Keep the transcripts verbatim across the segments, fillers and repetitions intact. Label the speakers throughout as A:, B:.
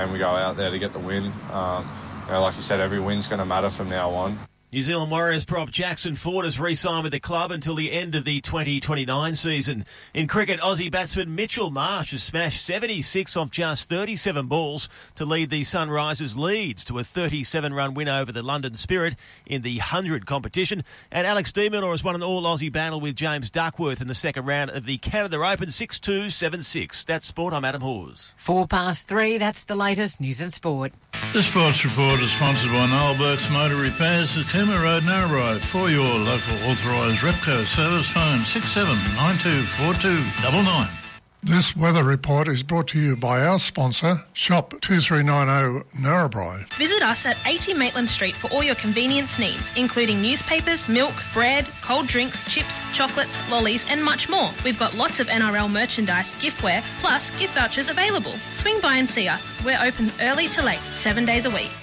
A: And we go out there to get the win. Um, you know, like you said, every win's going to matter from now on.
B: New Zealand Warriors prop Jackson Ford has re-signed with the club until the end of the twenty twenty-nine season. In cricket, Aussie batsman Mitchell Marsh has smashed seventy-six off just thirty-seven balls to lead the Sunrisers Leeds to a thirty-seven run win over the London Spirit in the one hundred competition. And Alex de Minaur has won an all-Aussie battle with James Duckworth in the second round of the Canada Open six two, seven six. That's sport. I'm Adam Hawes.
C: Four past three, that's the latest news and sport.
D: The Sports Report is sponsored by Noel Burke's Motor Repairs at Cooma Road, Narrabri. For your local authorised Repco service, phone six seven nine two four two nine nine.
E: This weather report is brought to you by our sponsor, Shop two three nine zero Narrabri.
F: Visit us at eighty Maitland Street for all your convenience needs, including newspapers, milk, bread, cold drinks, chips, chocolates, lollies and much more. We've got lots of N R L merchandise, giftware, plus gift vouchers available. Swing by and see us. We're open early to late, seven days a week.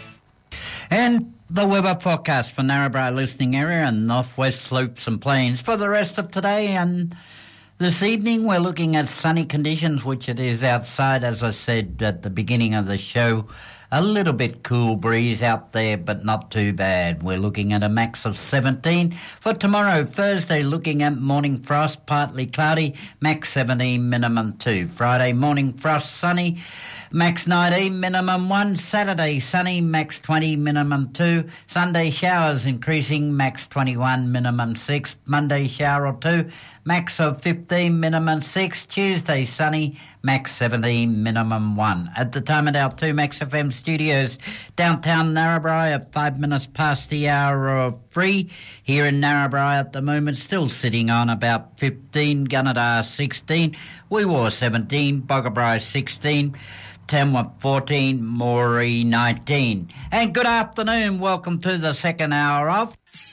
G: And the weather forecast for Narrabri listening area and northwest slopes and plains for the rest of today and this evening. We're looking at sunny conditions, which it is outside, as I said at the beginning of the show. A little bit cool breeze out there, but not too bad. We're looking at a max of seventeen. For tomorrow, Thursday, looking at morning frost, partly cloudy, max seventeen, minimum two. Friday, morning frost, sunny, max nineteen, minimum one. Saturday, sunny, max twenty, minimum two. Sunday, showers increasing, max twenty-one, minimum six. Monday, shower or two, max of fifteen, minimum six. Tuesday, sunny, max seventeen, minimum one. At the time at our two Max F M studios, downtown Narrabri at five minutes past the hour of three. Here in Narrabri at the moment, still sitting on about fifteen, Gunnedah sixteen, Weewaw seventeen, Boggabri sixteen, Tamworth fourteen, Moree nineteen. And good afternoon, welcome to the second hour of...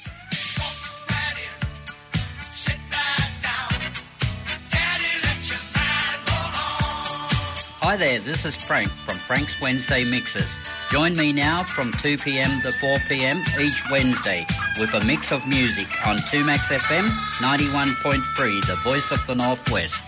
G: Hi there, this is Frank from Frank's Wednesday Mixes. Join me now from two p.m. to four p.m. each Wednesday with a mix of music on two Max F M ninety-one point three, the voice of the Northwest.